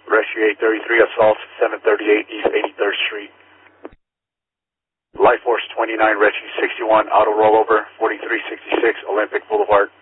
Rescue 833, assault 738 East 83rd Street. Life Force 29, Rescue 61, auto rollover, 4366 Olympic Boulevard.